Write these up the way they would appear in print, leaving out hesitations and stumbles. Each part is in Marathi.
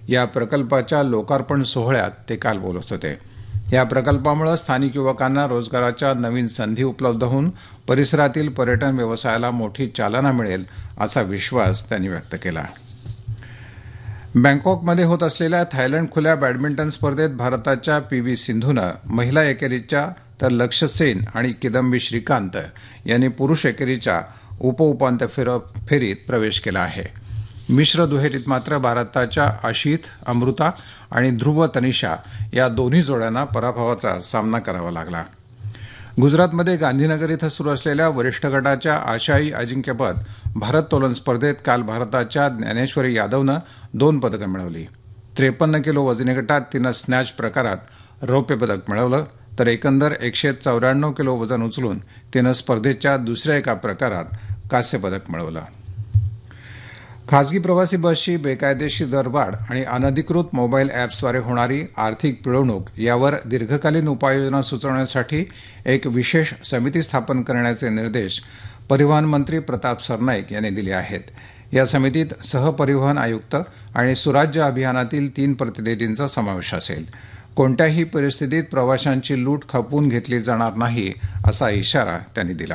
या प्रकल्पाच्या लोकार्पण सोहळ्यात ते काल बोलत होते. या प्रकल्पामुळे स्थानिक युवकांना रोजगाराच्या नवीन संधी उपलब्ध होऊन परिसरातील पर्यटन व्यवसायाला मोठी चालना मिळेल असा विश्वास त्यांनी व्यक्त केला. बँकॉकमध्ये होत असलेल्या थायलंड खुल्या बॅडमिंटन स्पर्धेत भारताच्या पी.व्ही. सिंधूनं महिला एकेरीच्या तर लक्ष्य सेन आणि किदंबी श्रीकांत यांनी पुरुष एकेरीच्या उपउपांत्य फेरीत प्रवेश केला आहे. मिश्र दुहेरीत मात्र भारताच्या आशिथ अमृता आणि ध्रुव तनिषा या दोन्ही जोड्यांना पराभवाचा सामना करावा लागला. गुजरातमध्ये गांधीनगर इथं सुरू असलेल्या वरिष्ठ गटाच्या आशियाई अजिंक्यपद भारोत्तोलन स्पर्धेत काल भारताच्या ज्ञानेश्वरी यादवनं 2 पदकं मिळवली. 53 किलो वजनी गटात तिनं स्नॅच प्रकारात रौप्य पदक मिळवलं तर एकंदर 194 किलो वजन उचलून तिनं स्पर्धेच्या दुसऱ्या एका प्रकारात कांस्य पदक मिळवलं. खासगी प्रवासी बसची बेकायदेशीर दरवाढ आणि अनधिकृत मोबाईल ॲप्सद्वारे होणारी आर्थिक पिळवणूक यावर दीर्घकालीन उपाययोजना सुचवण्यासाठी एक विशेष समिती स्थापन करण्याचे निर्देश परिवहन मंत्री प्रताप सरनाईक यांनी दिले आहेत. या समितीत सहपरिवहन आयुक्त आणि सुराज्य अभियानातील 3 प्रतिनिधींचा समावेश असेल. कोणत्याही परिस्थितीत प्रवाशांची लूट खपवून घेतली जाणार नाही असा इशारा त्यांनी दिला.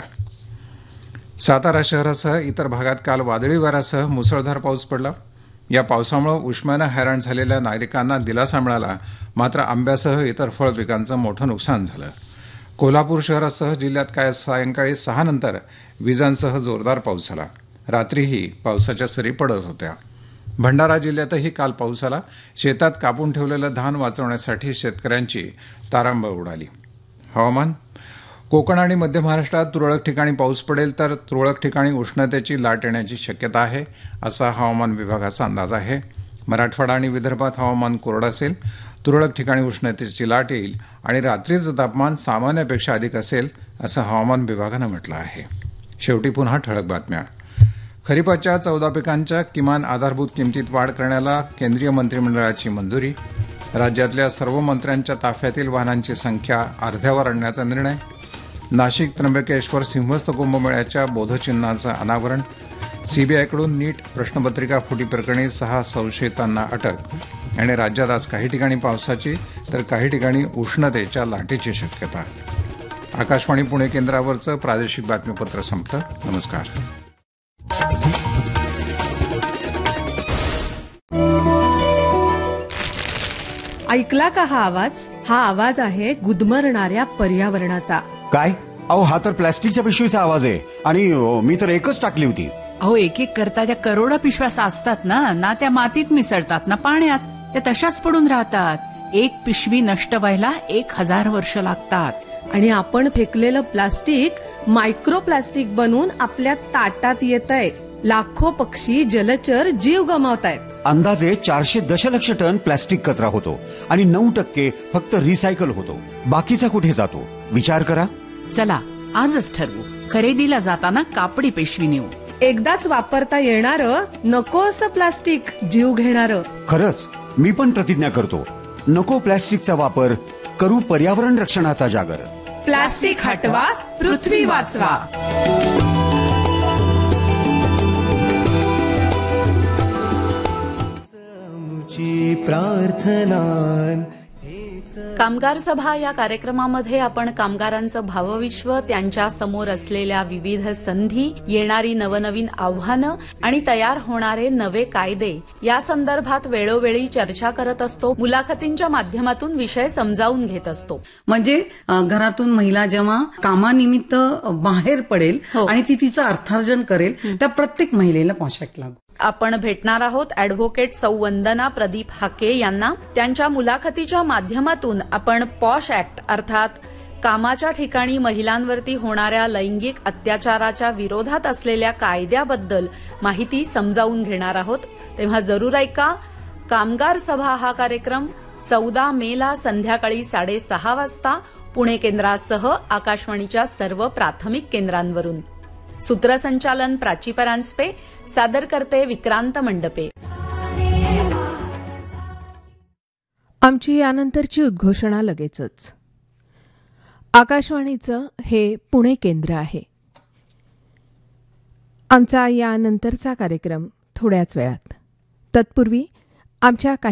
सातारा शहरासह इतर भागात काल वादळी वाऱ्यासह मुसळधार पाऊस पडला. या पावसामुळे उष्म्यानं हैराण झालेल्या नागरिकांना दिलासा मिळाला, मात्र आंब्यासह इतर फळपिकांचं मोठं नुकसान झालं. कोल्हापूर शहरासह जिल्ह्यात काल सायंकाळी 6 नंतर विजांसह जोरदार पाऊस झाला. रात्रीही पावसाच्या सरी पडत होत्या. भंडारा जिल्ह्यातही काल पाऊस झाला. शेतात कापून ठेवलेलं धान वाचवण्यासाठी शेतकऱ्यांची तारांबळ उडाली. हवामान. कोकण आणि मध्य महाराष्ट्रात तुरळक ठिकाणी पाऊस पडेल तर तुरळक ठिकाणी उष्णतेची लाट येण्याची शक्यता आहे असा हवामान विभागाचा अंदाज आहे. मराठवाडा आणि विदर्भात हवामान कोरडं असेल. तुरळक ठिकाणी उष्णतेची लाट येईल आणि रात्रीचं तापमान सामान्यापेक्षा अधिक असेल असं हवामान विभागानं म्हटलं आहे. शेवटी पुन्हा ठळक बातम्या. खरीपाच्या 14 पिकांच्या किमान आधारभूत किमतीत वाढ करण्याला केंद्रीय मंत्रिमंडळाची मंजुरी. राज्यातल्या सर्व मंत्र्यांच्या ताफ्यातील वाहनांची संख्या अर्ध्यावर आणण्याचा निर्णय. नाशिक त्र्यंबकेश्वर सिंहस्थ कुंभमेळ्याच्या बोधचिन्हाचं अनावरण. सीबीआयकडून नीट प्रश्नपत्रिका फुटी प्रकरणी 6 संशयितांना अटक. आणि राज्यात आज काही ठिकाणी पावसाची तर काही ठिकाणी उष्णतेच्या लाटेची शक्यता. आकाशवाणी पुणे केंद्रावरचं प्रादेशिक बातमीपत्र संपलं. नमस्कार. ऐकला का हा आवाज? हा आवाज आहे गुदमरणाऱ्या पर्यावरणाचा. काय? अहो, हा तर प्लॅस्टिकच्या पिशवीचा आवाज आहे. आणि मी तर एकच टाकली होती. अहो, एक एक करता त्या करोडा पिशव्या साचतात ना त्या मातीत मिसळतात ना पाण्यात. त्या तशाच पडून राहतात. एक पिशवी नष्ट व्हायला 1000 वर्ष लागतात. आणि आपण फेकलेलं प्लास्टिक मायक्रो प्लास्टिक बनून आपल्या ताटात येतंय. लाखो पक्षी जलचर जीव गमावतायत. अंदाजे 400 दशलक्ष टन प्लॅस्टिक कचरा होतो आणि 9% फक्त रिसायकल होतो. बाकीचा कुठे जातो? विचार करा. चला आजच ठरवू, खरेदीला जाताना कापडी पिशवी नेऊ. एकदाच वापरता येणारं, नको असं प्लास्टिक, जीव घेणारं. खरंच मी पण प्रतिज्ञा करतो, नको प्लॅस्टिकचा वापर करू, पर्यावरण रक्षणाचा जागर. प्लास्टिक हटवा, पृथ्वी वाचवा. प्रार्थना. कामगार सभा या कार्यक्रमामध्ये आपण कामगारांचं भावविश्व, त्यांच्या समोर असलेल्या विविध संधी, येणारी नवनवीन आव्हानं आणि तयार होणारे नवे कायदे या संदर्भात वेळोवेळी चर्चा करत असतो. मुलाखतींच्या माध्यमातून विषय समजावून घेत असतो. म्हणजे घरातून महिला जेव्हा कामानिमित्त बाहेर पडेल आणि ती तिचं अर्थार्जन करेल, त्या प्रत्येक महिलेला पोशाख लागू. आपण भेटणार आहोत ॲडव्होकेट सौ वंदना प्रदीप हाके यांना. त्यांच्या मुलाखतीच्या माध्यमातून आपण पॉश ऍक्ट अर्थात कामाच्या ठिकाणी महिलांवरती होणाऱ्या लैंगिक अत्याचाराच्या विरोधात असलेल्या कायद्याबद्दल माहिती समजावून घेणार आहोत. तेव्हा जरूर ऐका. कामगार सभा हा कार्यक्रम 14 मेला संध्याकाळी 6:30 वाजता पुणे केंद्रासह आकाशवाणीच्या सर्व प्राथमिक केंद्रांवरून. सूत्रसंचालन प्राची परांजपे, सादर करते विक्रांत मंडपे. आमची यानंतरची उद्घोषणा लगेचच. आकाशवाणीचं हे पुणे केंद्र आहे. आमचा यानंतरचा कार्यक्रम थोड्याच वेळात. तत्पूर्वी आमच्या